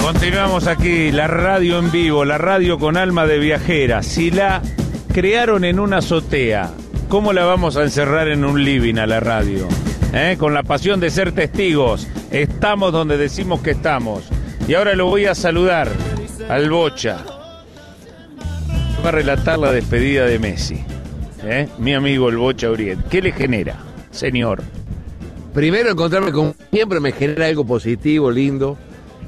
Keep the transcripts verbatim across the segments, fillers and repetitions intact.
Continuamos aquí, la radio en vivo, la radio con alma de viajera. Si la crearon en una azotea, ¿cómo la vamos a encerrar en un living a la radio? ¿Eh? Con la pasión de ser testigos, estamos donde decimos que estamos. Y ahora lo voy a saludar al Bocha. Va a relatar la despedida de Messi. ¿Eh? Mi amigo el Bocha Uriet. ¿Qué le genera, señor? Primero, encontrarme con siempre me genera algo positivo, lindo.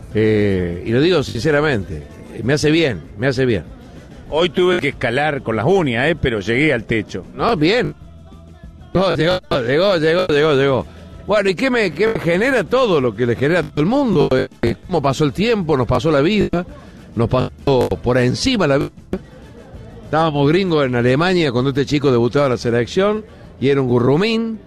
Eh, y lo digo sinceramente, me hace bien, me hace bien. Hoy tuve que escalar con las uñas, ¿eh? Pero llegué al techo. No, bien. No, llegó, llegó, llegó, llegó, llegó. Bueno, ¿y qué me, qué me genera todo lo que le genera a todo el mundo? Eh, ¿Cómo pasó el tiempo? Nos pasó la vida, nos pasó por encima la vida. Estábamos gringos en Alemania cuando este chico debutaba en la selección y era un gurrumín.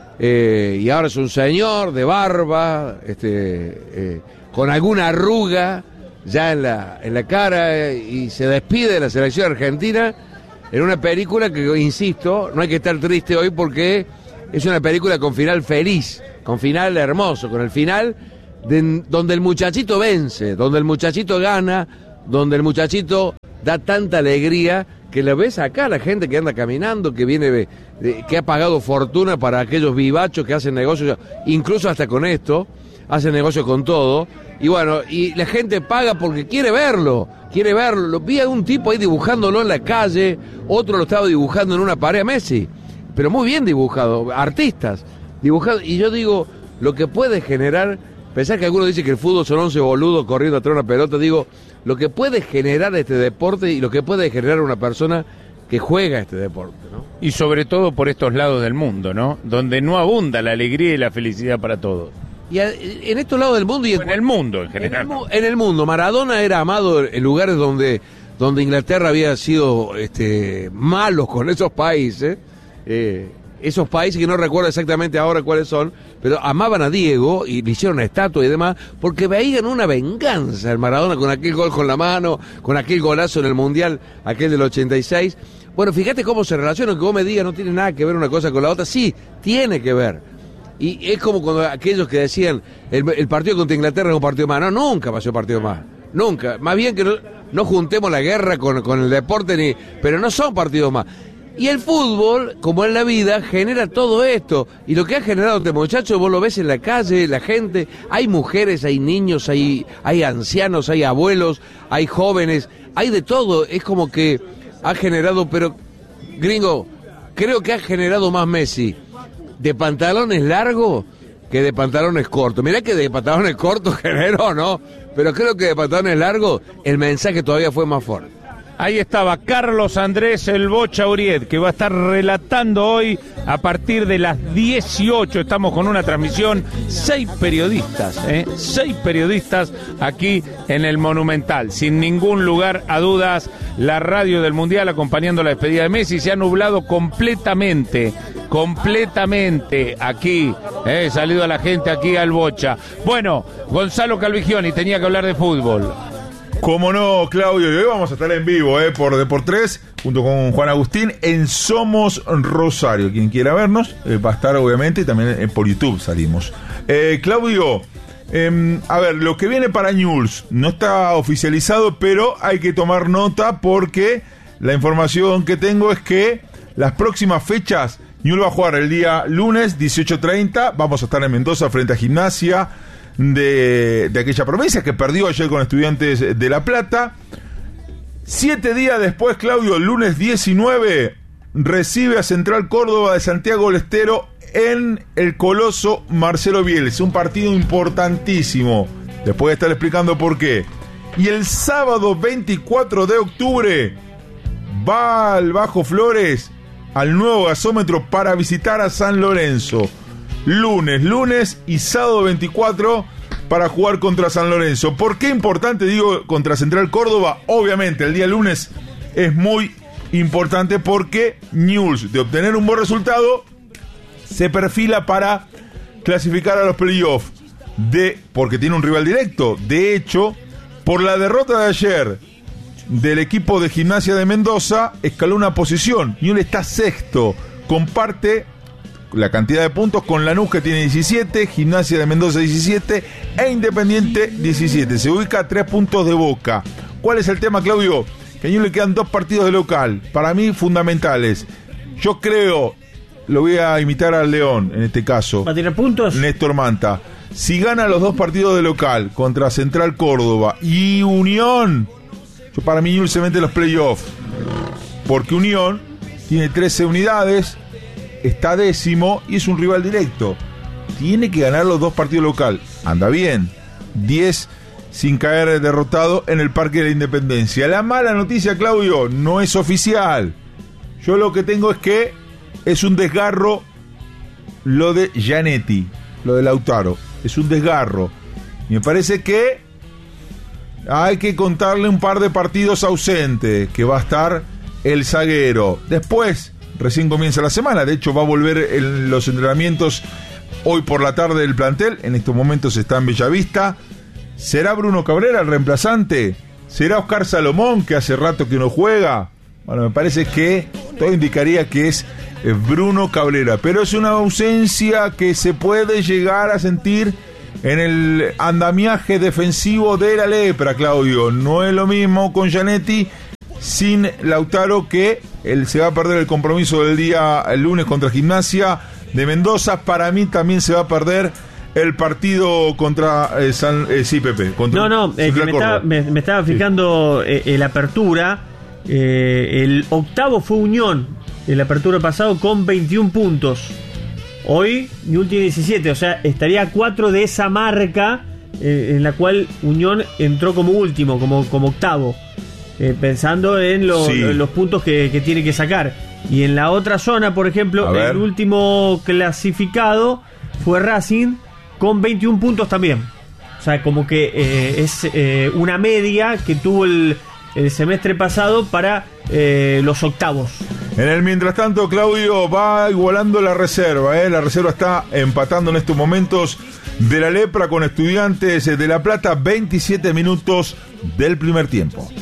Eh, y ahora es un señor de barba, este, eh, con alguna arruga ya en la, en la cara, eh, y se despide de la selección argentina en una película que, insisto, no hay que estar triste hoy porque es una película con final feliz, con final hermoso, con el final de, donde el muchachito vence, donde el muchachito gana, donde el muchachito da tanta alegría que lo ves acá, la gente que anda caminando, que viene, de, que ha pagado fortuna para aquellos vivachos que hacen negocios, incluso hasta con esto, hacen negocios con todo, y bueno, y la gente paga porque quiere verlo, quiere verlo. Vi a un tipo ahí dibujándolo en la calle, otro lo estaba dibujando en una pared a Messi, pero muy bien dibujado, artistas, dibujados, y yo digo, lo que puede generar, pensar que algunos dicen que el fútbol son once boludos corriendo atrás de una pelota, digo, lo que puede generar este deporte y lo que puede generar una persona que juega este deporte, ¿no? Y sobre todo por estos lados del mundo, ¿no? Donde no abunda la alegría y la felicidad para todos. Y a, en estos lados del mundo y en, en el mundo en general. En el, en el mundo, Maradona era amado en lugares donde, donde Inglaterra había sido este, malos con esos países, eh, esos países que no recuerdo exactamente ahora cuáles son, pero amaban a Diego y le hicieron una estatua y demás, porque veían una venganza el Maradona con aquel gol con la mano, con aquel golazo en el Mundial, aquel del ochenta y seis. Bueno, fíjate cómo se relaciona, que vos me digas no tiene nada que ver una cosa con la otra, sí, tiene que ver. Y es como cuando aquellos que decían, el, el partido contra Inglaterra es un partido más, no, nunca pasó partido más, nunca, más bien que no, no juntemos la guerra con, con el deporte, ni, pero no son partidos más. Y el fútbol, como en la vida, genera todo esto. Y lo que ha generado este muchacho, vos lo ves en la calle, la gente, hay mujeres, hay niños, hay, hay ancianos, hay abuelos, hay jóvenes, hay de todo. Es como que ha generado, pero, gringo, creo que ha generado más Messi de pantalones largos que de pantalones cortos. Mirá que de pantalones cortos generó, ¿no? Pero creo que de pantalones largos el mensaje todavía fue más fuerte. Ahí estaba Carlos Andrés el Bocha Uriet, que va a estar relatando hoy a partir de las dieciocho. Estamos con una transmisión, seis periodistas, ¿eh? Seis periodistas aquí en el Monumental. Sin ningún lugar a dudas, la radio del Mundial acompañando la despedida de Messi. Se ha nublado completamente, completamente aquí. ¿eh? Salido a la gente aquí al Bocha. Bueno, Gonzalo Calvigioni tenía que hablar de fútbol. Cómo no, Claudio, y hoy vamos a estar en vivo eh, por Deport tres, junto con Juan Agustín, en Somos Rosario. Quien quiera vernos, eh, va a estar obviamente, y también eh, por YouTube salimos. Eh, Claudio, eh, a ver, lo que viene para Newell's no está oficializado, pero hay que tomar nota porque la información que tengo es que las próximas fechas, Newell's va a jugar el día lunes, dieciocho treinta, vamos a estar en Mendoza frente a Gimnasia, De, de aquella provincia que perdió ayer con Estudiantes de La Plata. Siete días después, Claudio, el lunes diecinueve, recibe a Central Córdoba de Santiago del Estero en el Coloso Marcelo Bielsa. Un partido importantísimo. Después de estar explicando por qué. Y el sábado veinticuatro de octubre va al Bajo Flores, al nuevo gasómetro, para visitar a San Lorenzo. Lunes, lunes y sábado veinticuatro para jugar contra San Lorenzo. ¿Por qué importante, digo, contra Central Córdoba? Obviamente el día lunes es muy importante porque Newell's, de obtener un buen resultado, se perfila para clasificar a los playoffs, de, porque tiene un rival directo. De hecho, por la derrota de ayer del equipo de Gimnasia de Mendoza, escaló una posición. Newell's está sexto, comparte la cantidad de puntos, con Lanús que tiene diecisiete, Gimnasia de Mendoza diecisiete e Independiente diecisiete. Se ubica a tres puntos de Boca. ¿Cuál es el tema, Claudio? Que a Newell's le quedan dos partidos de local, para mí fundamentales. Yo creo, lo voy a imitar al León en este caso. ¿Va a tirar puntos? Néstor Manta. Si gana los dos partidos de local contra Central Córdoba y Unión, yo para mí Newell's se mete en los playoffs. Porque Unión tiene trece unidades, está décimo y es un rival directo. Tiene que ganar los dos partidos local. Anda bien. diez sin caer derrotado en el Parque de la Independencia. La mala noticia, Claudio, no es oficial. Yo lo que tengo es que es un desgarro lo de Gianetti, lo de Lautaro. Es un desgarro. Y me parece que hay que contarle un par de partidos ausentes, que va a estar el zaguero. Después, recién comienza la semana, de hecho va a volver en los entrenamientos hoy por la tarde del plantel, en estos momentos está en Bellavista. ¿Será Bruno Cabrera el reemplazante? ¿Será Oscar Salomón, que hace rato que no juega? Bueno, me parece que todo indicaría que es Bruno Cabrera, pero es una ausencia que se puede llegar a sentir en el andamiaje defensivo de la Lepra, Claudio. No es lo mismo con Gianetti sin Lautaro, que él se va a perder el compromiso del día el lunes contra Gimnasia de Mendoza. Para mí también se va a perder el partido contra eh, San eh, sí, Pepe. Contra no, no, eh, que me, estaba, me, me estaba fijando sí. eh, en la apertura. Eh, el octavo fue Unión, en la apertura pasado con veintiún puntos. Hoy Newell's tiene diecisiete, o sea, estaría a cuatro de esa marca eh, en la cual Unión entró como último, como, como octavo. Eh, pensando en, lo, sí. en los puntos que, que tiene que sacar. Y en la otra zona, por ejemplo, el último clasificado fue Racing con veintiún puntos también. O sea, como que eh, es eh, una media que tuvo el, el semestre pasado para eh, los octavos. En el mientras tanto, Claudio, va igualando la reserva. ¿eh? La reserva está empatando en estos momentos de la Lepra con Estudiantes de La Plata. veintisiete minutos del primer tiempo.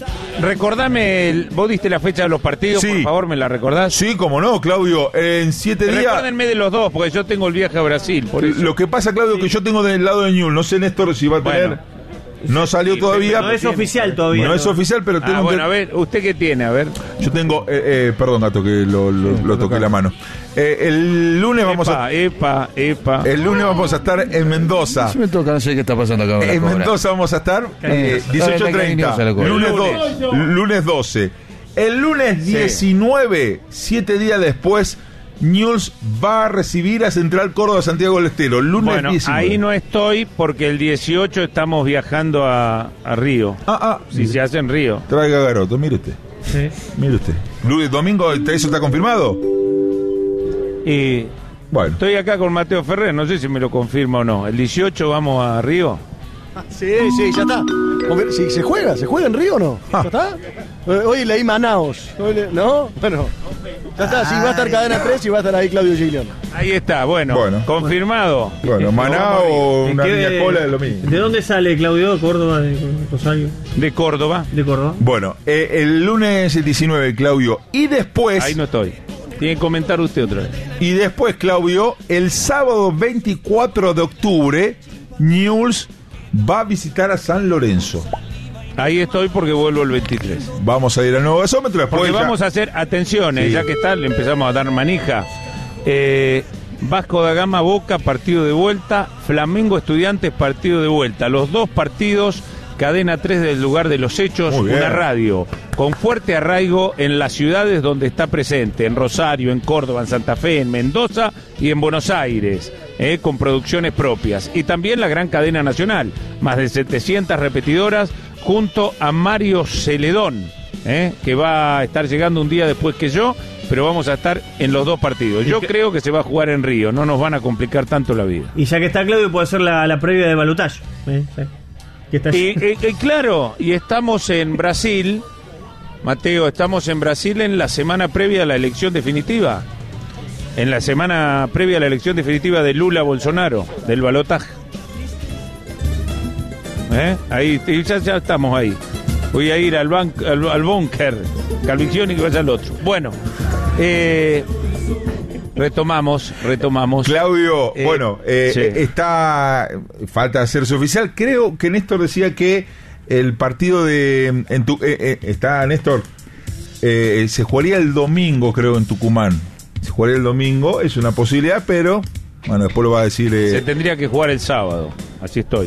Recordame, el, vos diste la fecha de los partidos, sí. Por favor, ¿me la recordás? Sí, como no, Claudio, en siete días... Recuérdenme de los dos, porque yo tengo el viaje a Brasil, por eso. Lo que pasa, Claudio, sí. que yo tengo del lado de Newell's, no sé, Néstor, si va a tener... Bueno. No salió sí, todavía. No es tiene. oficial todavía. No, no es oficial, pero tengo... Ah, bueno, que... a ver, ¿usted qué tiene? A ver. Yo tengo... Eh, eh, perdón, Gato, que lo, lo, lo toqué la mano. Eh, el lunes epa, vamos a... Epa, epa, El lunes vamos a estar en Mendoza. Si me toca, no sé qué está pasando acá. En Mendoza vamos a estar eh, dieciocho treinta. Lunes, do, lunes doce. El lunes diecinueve, siete días después... Newell's va a recibir a Central Córdoba Santiago del Estero, lunes bueno, diecinueve. Ahí no estoy porque el dieciocho estamos viajando a, a Río. Ah, ah. Si mire. Se hace en Río. Traiga garoto, mire usted. Sí. Mire usted. Lunes, domingo, ¿eso está confirmado? Y bueno. Estoy acá con Mateo Ferrer, no sé si me lo confirma o no. El dieciocho vamos a Río. Ah, sí, sí, ya está. Sí, ¿se juega? ¿Se juega en Río o no? ¿Ya ah. está? Hoy leí Manaos. ¿No? Bueno. Ya está, sí, va a estar Cadena tres y va a estar ahí Claudio Giglione. Ahí está, bueno, bueno. confirmado. Bueno, Maná o una niña cola es lo mismo. ¿De dónde sale Claudio? ¿De Córdoba? ¿De Rosario? De Córdoba. De Córdoba. Bueno, eh, el lunes diecinueve, Claudio. Y después... Ahí no estoy. Tiene que comentar usted otra vez. Y después, Claudio, el sábado veinticuatro de octubre, Newell's va a visitar a San Lorenzo. Ahí estoy porque vuelvo el veintitrés. Vamos a ir al nuevo gasómetro después. Porque ya... vamos a hacer, atención, sí. ya que está, le empezamos a dar manija. Eh, Vasco da Gama Boca, partido de vuelta. Flamengo Estudiantes, partido de vuelta. Los dos partidos, Cadena tres del lugar de los hechos, una radio con fuerte arraigo en las ciudades donde está presente, en Rosario, en Córdoba, en Santa Fe, en Mendoza y en Buenos Aires. Eh, con producciones propias. Y también la gran cadena nacional, más de setecientas repetidoras, junto a Mario Celedón, eh, que va a estar llegando un día después que yo, pero vamos a estar en los dos partidos. Yo creo que se va a jugar en Río, no nos van a complicar tanto la vida. Y ya que está Claudio, puede ser la, la previa de balotaje. ¿eh? ¿Sí? Y, y, y claro, y estamos en Brasil, Mateo, estamos en Brasil en la semana previa a la elección definitiva. En la semana previa a la elección definitiva de Lula-Bolsonaro, del balotaje. ¿Eh? Ahí, ya, ya estamos ahí. Voy a ir al, ban, al, al búnker, Calvición y que vaya al otro. Bueno, eh, Retomamos, retomamos. Claudio, Eh, bueno, eh, sí. está. Falta hacerse oficial. Creo que Néstor decía que el partido de. En tu, eh, eh, está Néstor. Eh, se jugaría el domingo, creo, en Tucumán. Se jugaría el domingo, es una posibilidad, pero. Bueno, después lo va a decir. Eh, Se tendría que jugar el sábado. Así estoy.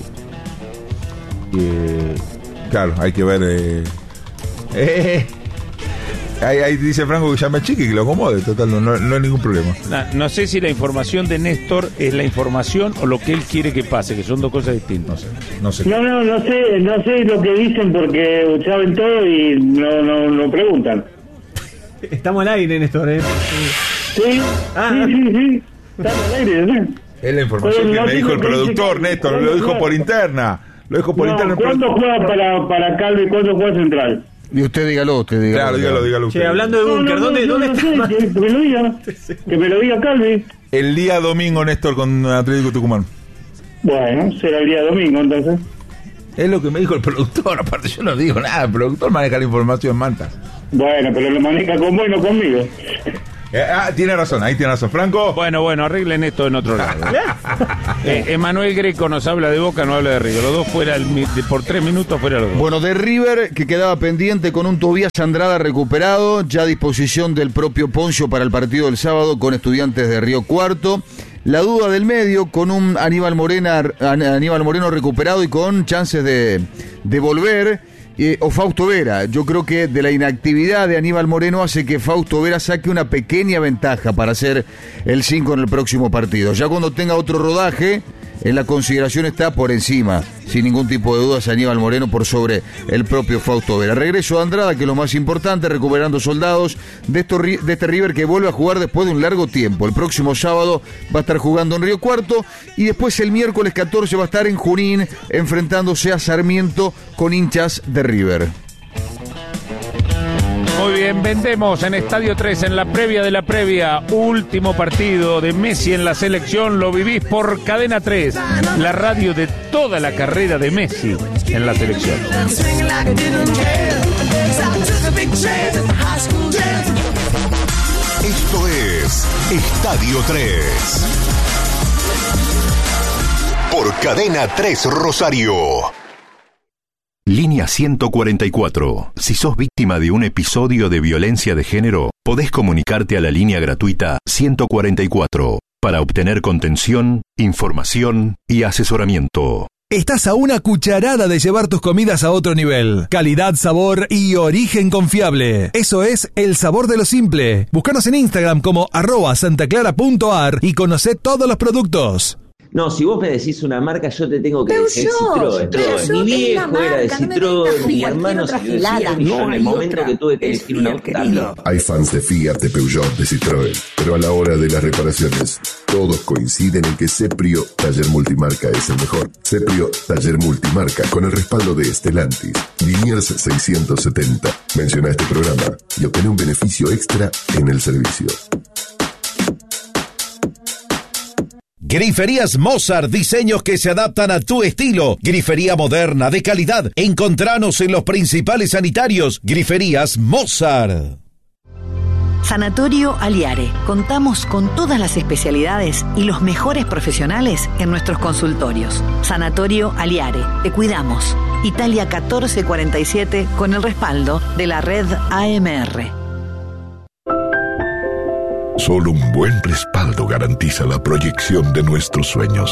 eh, claro, hay que ver. Eh, eh, ahí, ahí dice Franco que llame a Chiqui, que lo acomode. Total, no, no, no hay ningún problema. No, no sé si la información de Néstor es la información o lo que él quiere que pase, que son dos cosas distintas. No sé. No, no, no sé, no sé lo que dicen porque saben todo y no, no, no preguntan. Estamos al aire, Néstor, ¿eh? Sí, Ah. sí, sí, sí. Están al aire, ¿sí? Es la información Pero que no me dijo el dice que productor, dice que- Néstor, ¿cuándo lo dijo juega? por interna. Lo dijo por No, interna. el ¿cuándo productor. juega para, para Calvi? ¿Cuándo juega Central? Y usted dígalo, usted dígalo. Claro, dígalo, dígalo usted. Che, hablando de No, búnker, no, ¿dónde, no, dónde no está? sé, que, que me lo diga. Que me lo diga Calvi. El día domingo, Néstor, con Atlético Tucumán. Bueno, será el día domingo entonces. Es lo que me dijo el productor, aparte yo no digo nada, el productor maneja la información en Manta. Bueno, pero lo maneja con vos y no conmigo. Eh, ah, tiene razón, ahí tiene razón. Franco. Bueno, bueno, arreglen esto en otro lado. eh, Emanuel Greco nos habla de Boca, no habla de River. Los dos fuera el mi- de- por tres minutos fuera los dos. Bueno, de River, que quedaba pendiente con un Tobías Andrada recuperado, ya a disposición del propio Poncio para el partido del sábado con Estudiantes de Río Cuarto. La duda del medio con un Aníbal, Morena, Aníbal Moreno recuperado y con chances de, de volver. Eh, o Fausto Vera. Yo creo que de la inactividad de Aníbal Moreno hace que Fausto Vera saque una pequeña ventaja para hacer el cinco en el próximo partido. Ya cuando tenga otro rodaje, en la consideración está por encima, sin ningún tipo de dudas, Aníbal Moreno por sobre el propio Fausto Vera. Regreso a Andrada, que es lo más importante, recuperando soldados de, esto, de este River que vuelve a jugar después de un largo tiempo. El próximo sábado va a estar jugando en Río Cuarto y después el miércoles catorce va a estar en Junín enfrentándose a Sarmiento con hinchas de River. Muy bien, vendemos en Estadio tres, en la previa de la previa. Último partido de Messi en la selección. Lo vivís por Cadena tres, la radio de toda la carrera de Messi en la selección. Esto es Estadio tres. Por Cadena tres Rosario. Línea ciento cuarenta y cuatro. Si sos víctima de un episodio de violencia de género, podés comunicarte a la línea gratuita ciento cuarenta y cuatro para obtener contención, información y asesoramiento. Estás a una cucharada de llevar tus comidas a otro nivel. Calidad, sabor y origen confiable. Eso es el sabor de lo simple. Búscanos en Instagram como arroba santaclara punto ar y conocé todos los productos. No, si vos me decís una marca, yo te tengo que decir Peugeot, Citroën. Peugeot Mi es viejo la era de marca, no me Citroën, vengas mi con hermano cualquier se lo otra decía, gilada. y yo No en el hay momento otra. que tuve que Es elegir un auto también. Hay fans de Fiat, de Peugeot, de Citroën, pero a la hora de las reparaciones, todos coinciden en que Ceprio Taller Multimarca es el mejor. Ceprio Taller Multimarca, con el respaldo de Stellantis, Liniers seiscientos setenta. Menciona este programa y obtén un beneficio extra en el servicio. Griferías Mozart, diseños que se adaptan a tu estilo. Grifería moderna, de calidad. Encontranos en los principales sanitarios. Griferías Mozart. Sanatorio Aliare. Contamos con todas las especialidades y los mejores profesionales en nuestros consultorios. Sanatorio Aliare. Te cuidamos. Italia catorce cuarenta y siete con el respaldo de la red A M R. Solo un buen respaldo garantiza la proyección de nuestros sueños.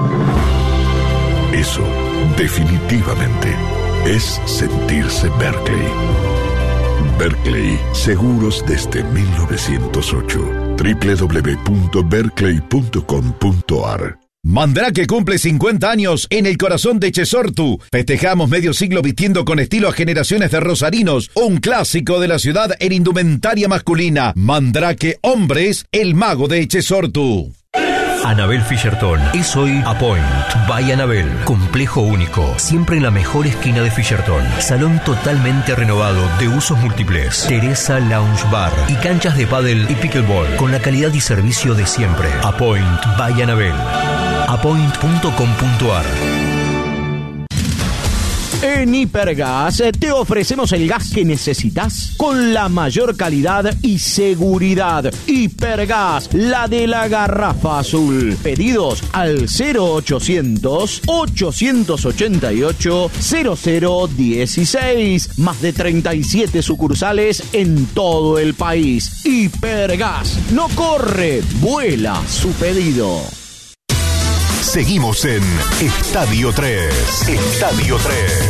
Eso, definitivamente, es sentirse Berkeley. Berkeley, seguros desde mil novecientos ocho. doble u doble u doble u punto berkeley punto com punto ar. Mandrake cumple cincuenta años en el corazón de Chesortu. Festejamos medio siglo vistiendo con estilo a generaciones de rosarinos. Un clásico de la ciudad en indumentaria masculina. Mandrake Hombres, el mago de Chesortu. Anabel Fisherton es hoy Apoint by Anabel. Complejo único, siempre en la mejor esquina de Fisherton. Salón totalmente renovado de usos múltiples. Teresa Lounge Bar y canchas de pádel y pickleball con la calidad y servicio de siempre. Apoint by Anabel. apoint punto com punto ar. En Hipergas te ofrecemos el gas que necesitas con la mayor calidad y seguridad. Hipergas, la de la garrafa azul. Pedidos al cero ochocientos, ochocientos ochenta y ocho, cero cero dieciséis. Más de treinta y siete sucursales en todo el país. Hipergas, no corre, vuela su pedido. Seguimos en Estadio tres. Estadio tres.